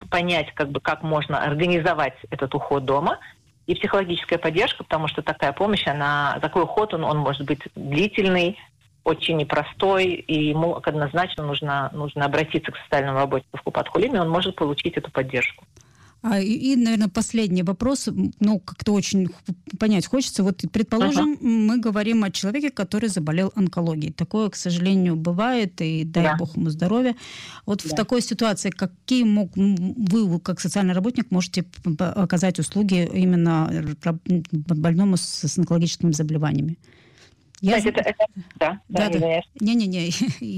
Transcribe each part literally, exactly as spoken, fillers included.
понять, как бы, как можно организовать этот уход дома, и психологическая поддержка, потому что такая помощь, она, такой уход, он, он может быть длительный, очень непростой, и ему однозначно нужно, нужно обратиться к социальному работнику в Купат-Холим, и он может получить эту поддержку. А, и, и, наверное, последний вопрос, ну, как-то очень понять хочется. Вот, предположим, uh-huh. мы говорим о человеке, который заболел онкологией. Такое, к сожалению, бывает, и дай да. бог ему здоровья. Вот да. в такой ситуации, какие мог, вы, как социальный работник, можете оказать услуги именно больному с, с онкологическими заболеваниями? Я... Кстати, это, это... Да, да, да, да. Не-не-не.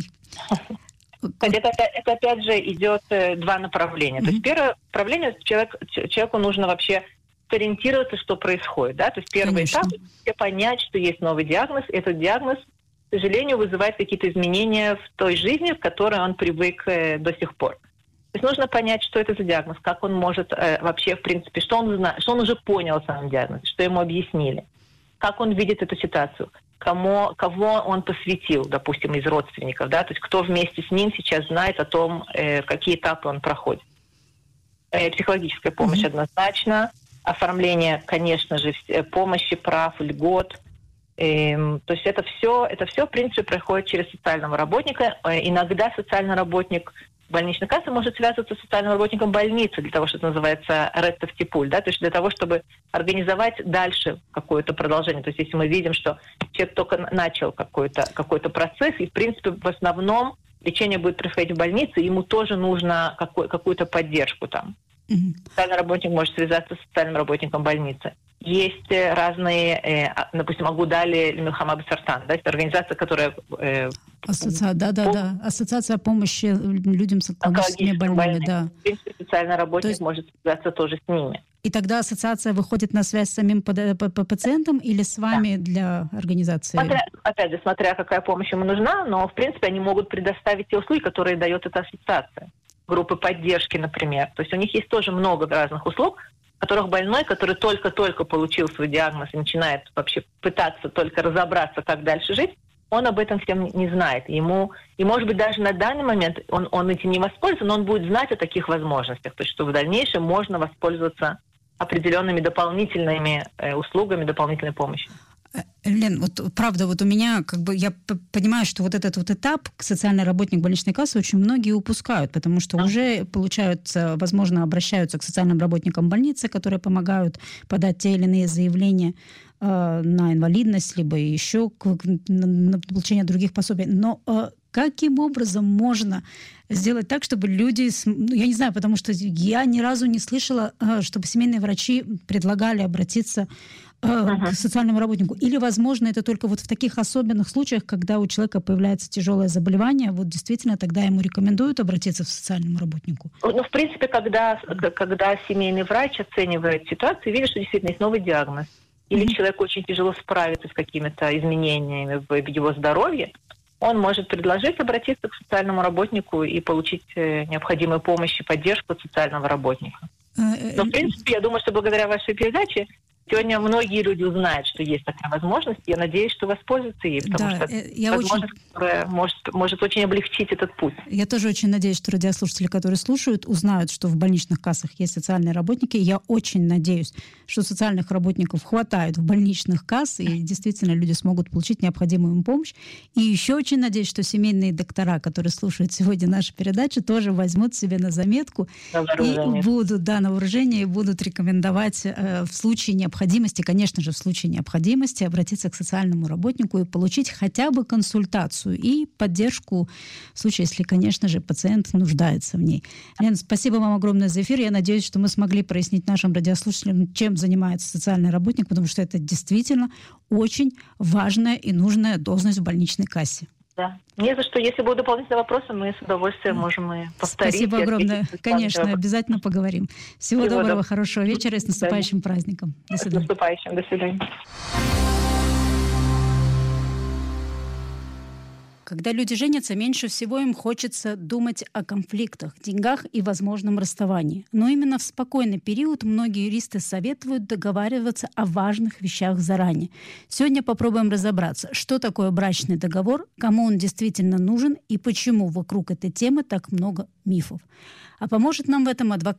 Это, это, это опять же идет два направления. Mm-hmm. То есть первое направление, человек, человеку нужно вообще сориентироваться, что происходит. Да? То есть первый Конечно. этап – понять, что есть новый диагноз. Этот диагноз, к сожалению, вызывает какие-то изменения в той жизни, в которой он привык э, до сих пор. То есть нужно понять, что это за диагноз, как он может э, вообще, в принципе, что он знает, что он уже понял о самом диагнозе, что ему объяснили, как он видит эту ситуацию. Кому, кого он посвятил, допустим, из родственников, да, то есть кто вместе с ним сейчас знает о том, э, какие этапы он проходит. Э, психологическая помощь mm-hmm. однозначно, оформление, конечно же, помощи, прав, льгот. Э, то есть это все, это все, в принципе, проходит через социального работника. Э, иногда социальный работник больничной кассы может связываться с социальным работником больницы для того, что это называется рестов-типуль, да, то есть для того, чтобы организовать дальше какое-то продолжение. То есть если мы видим, что человек только начал какой-то, какой-то процесс, и, в принципе, в основном лечение будет происходить в больнице, ему тоже нужно какой, какую-то поддержку там. Mm-hmm. Социальный работник может связаться с социальным работником больницы. Есть разные, э, допустим, Агудали Милхама Бесартан, да, это организация, которая... Э, Ассоциация, да, да, да. Ассоциация помощи людям с онкологическими больными, да. В принципе, социальный работник есть... может связаться тоже с ними. И тогда ассоциация выходит на связь с самим пациентом или с вами да. для организации? Смотря, опять же, смотря какая помощь ему нужна, но, в принципе, они могут предоставить те услуги, которые дает эта ассоциация. Группы поддержки, например. То есть у них есть тоже много разных услуг, в которых больной, который только-только получил свой диагноз и начинает вообще пытаться только разобраться, как дальше жить, он об этом всем не знает. Ему, и, может быть, даже на данный момент он, он этим не воспользуется, но он будет знать о таких возможностях. То есть, что в дальнейшем можно воспользоваться определенными дополнительными э, услугами, дополнительной помощью. Лен, вот правда, вот у меня, как бы, я понимаю, что вот этот вот этап социальный работник больничной кассы очень многие упускают, потому что да. уже получаются, возможно, обращаются к социальным работникам больницы, которые помогают подать те или иные заявления э, на инвалидность, либо еще к, на, на получение других пособий. Но э, каким образом можно сделать так, чтобы люди, ну, я не знаю, потому что я ни разу не слышала, э, чтобы семейные врачи предлагали обратиться Uh-huh. к социальному работнику. Или, возможно, это только вот в таких особенных случаях, когда у человека появляется тяжелое заболевание, вот действительно тогда ему рекомендуют обратиться к социальному работнику? Ну, в принципе, когда, когда семейный врач оценивает ситуацию, видит, что действительно есть новый диагноз, или uh-huh. человеку очень тяжело справиться с какими-то изменениями в его здоровье, он может предложить обратиться к социальному работнику и получить необходимую помощь и поддержку от социального работника. Uh-huh. Но, в принципе, я думаю, что благодаря вашей передаче сегодня многие люди узнают, что есть такая возможность. Я надеюсь, что воспользуются ей, потому да, что это возможность, очень... которая может, может очень облегчить этот путь. Я тоже очень надеюсь, что радиослушатели, которые слушают, узнают, что в больничных кассах есть социальные работники. Я очень надеюсь, что социальных работников хватает в больничных кассах, и действительно люди смогут получить необходимую им помощь. И еще очень надеюсь, что семейные доктора, которые слушают сегодня нашу передачу, тоже возьмут себе на заметку и будут, да, на вооружение, и будут рекомендовать э, в случае необходимости необходимости, конечно же, в случае необходимости обратиться к социальному работнику и получить хотя бы консультацию и поддержку в случае, если, конечно же, пациент нуждается в ней. Лена, спасибо вам огромное за эфир. Я надеюсь, что мы смогли прояснить нашим радиослушателям, чем занимается социальный работник, потому что это действительно очень важная и нужная должность в больничной кассе. Да. Не за что. Если будут дополнительные вопросы, мы с удовольствием можем и повторить. Спасибо огромное. Конечно, обязательно поговорим. Всего, Всего доброго, доброго, хорошего вечера и с наступающим праздником. До свидания. С наступающим. До свидания. Когда люди женятся, меньше всего им хочется думать о конфликтах, деньгах и возможном расставании. Но именно в спокойный период многие юристы советуют договариваться о важных вещах заранее. Сегодня попробуем разобраться, что такое брачный договор, кому он действительно нужен и почему вокруг этой темы так много мифов. А поможет нам в этом адвокат